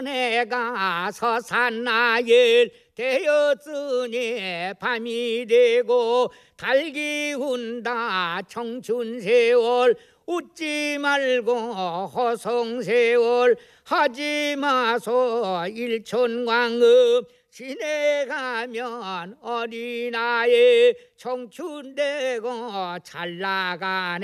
내가 서산나일 되었으니 밤이 되고 달기 운다 청춘세월 웃지 말고 허송세월 하지 마소 일천광업 지내가면 어린아이 청춘되고 잘 나가네.